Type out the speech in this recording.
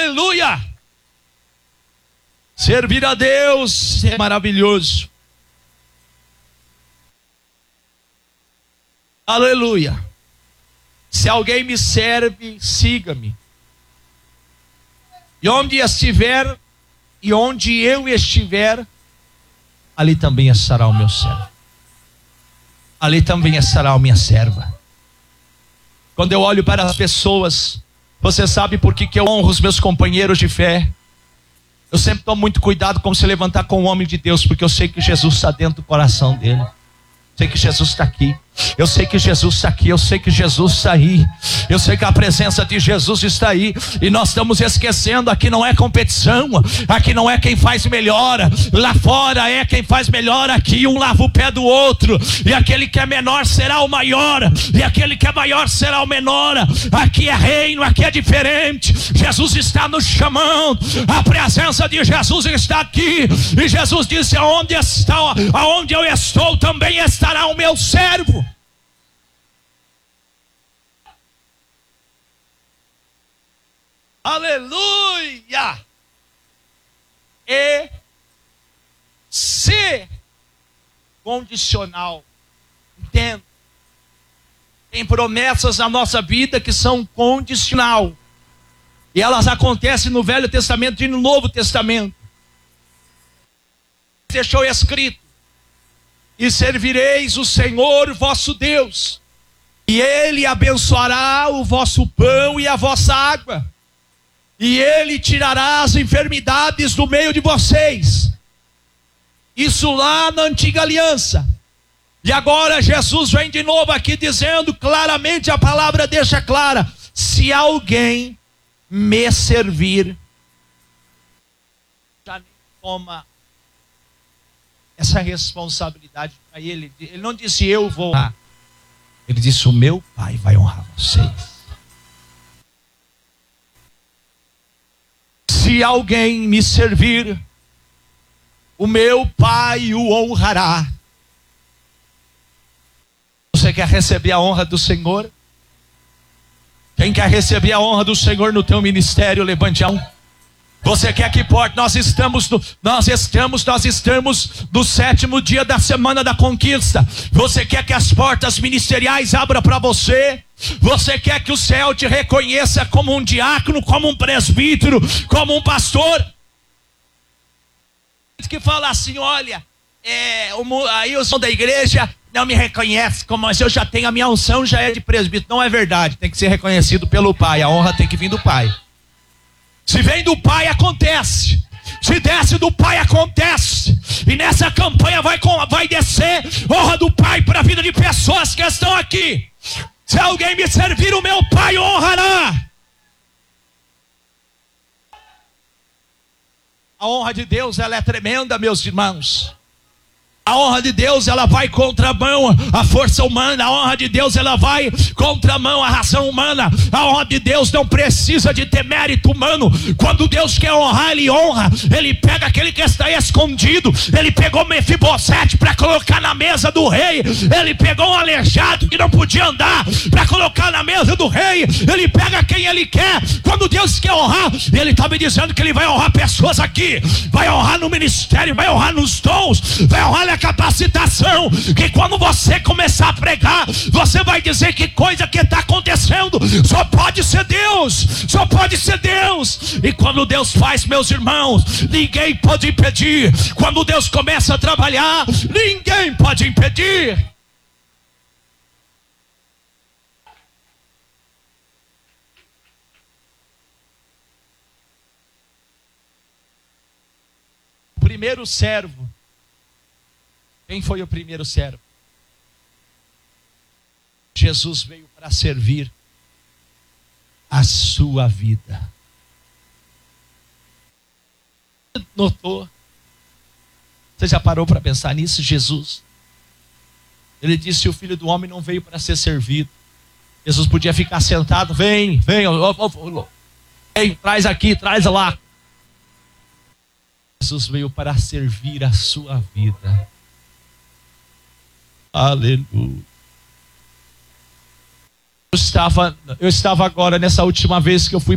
Aleluia! Servir a Deus é maravilhoso. Aleluia! Se alguém me serve, siga-me. E onde estiver, e onde eu estiver, ali também estará o meu servo. Ali também estará a minha serva. Quando eu olho para as pessoas, você sabe por que eu honro os meus companheiros de fé? Eu sempre tomo muito cuidado como se levantar com o homem de Deus, porque eu sei que Jesus está dentro do coração dele. Eu sei que Jesus está aqui. Eu sei que Jesus está aqui. Eu sei que Jesus está aí. Eu sei que a presença de Jesus está aí. E nós estamos esquecendo, aqui não é competição. Aqui não é quem faz melhor. Lá fora é quem faz melhor. Aqui um lava o pé do outro. E aquele que é menor será o maior. E aquele que é maior será o menor. Aqui é reino, aqui é diferente. Jesus está nos chamando. A presença de Jesus está aqui. E Jesus disse: aonde eu estou, também estará o meu servo. Aleluia! E se condicional. Entenda. Tem promessas na nossa vida que são condicional. E elas acontecem no Velho Testamento e no Novo Testamento. Deixou escrito: e servireis o Senhor vosso Deus, e Ele abençoará o vosso pão e a vossa água, e Ele tirará as enfermidades do meio de vocês. Isso lá na antiga aliança. E agora Jesus vem de novo aqui dizendo claramente, a palavra deixa clara: se alguém me servir, já nem toma essa responsabilidade para ele. Ele não disse eu vou honrar. Ele disse: o meu Pai vai honrar vocês. Se alguém me servir, o meu Pai o honrará. Você quer receber a honra do Senhor? Quem quer receber a honra do Senhor no teu ministério, levante a mão. Você quer que porte? Nós estamos no 7º dia da semana da conquista. Você quer que as portas ministeriais abram para você? Você quer que o céu te reconheça como um diácono, como um presbítero, como um pastor? Que fala assim: olha, aí o som da igreja não me reconhece, mas eu já tenho a minha unção, já é de presbítero. Não é verdade, tem que ser reconhecido pelo Pai. A honra tem que vir do Pai. Se vem do Pai, acontece. Se desce do Pai, acontece. E nessa campanha vai descer honra do Pai para a vida de pessoas que estão aqui. Se alguém me servir, o meu Pai honrará. A honra de Deus, ela é tremenda, meus irmãos. A honra de Deus, ela vai contramão a força humana. A honra de Deus, ela vai contramão a razão humana. A honra de Deus não precisa de ter mérito humano. Quando Deus quer honrar, Ele honra. Ele pega aquele que está escondido. Ele pegou Mefibosete para colocar na mesa do rei. Ele pegou um aleijado que não podia andar para colocar na mesa do rei. Ele pega quem Ele quer. Quando Deus quer honrar, Ele está me dizendo que Ele vai honrar pessoas aqui. Vai honrar no ministério, vai honrar nos dons, vai honrar na capacitação, que quando você começar a pregar, você vai dizer que coisa que está acontecendo só pode ser Deus, só pode ser Deus. E quando Deus faz, meus irmãos, ninguém pode impedir. Quando Deus começa a trabalhar, ninguém pode impedir. O primeiro servo. Quem foi o primeiro servo? Jesus veio para servir a sua vida. Notou? Você já parou para pensar nisso? Jesus, Ele disse: o Filho do Homem não veio para ser servido. Jesus podia ficar sentado: vem, traz aqui, traz lá. Jesus veio para servir a sua vida. Aleluia. Eu estava agora, nessa última vez que eu fui